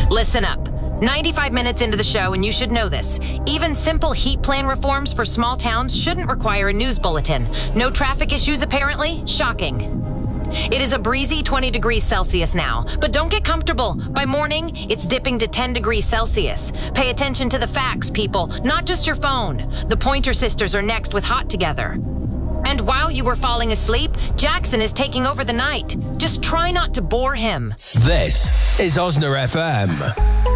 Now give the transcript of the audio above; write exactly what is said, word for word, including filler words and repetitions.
Listen up. ninety-five minutes into the show, and you should know this. Even simple heat plan reforms for small towns shouldn't require a news bulletin. No traffic issues, apparently? Shocking. It is a breezy twenty degrees Celsius now, but don't get comfortable. By morning, it's dipping to ten degrees Celsius. Pay attention to the facts, people, not just your phone. The Pointer Sisters are next with Hot Together. And while you were falling asleep, Jackson is taking over the night. Just try not to bore him. This is Osna F M.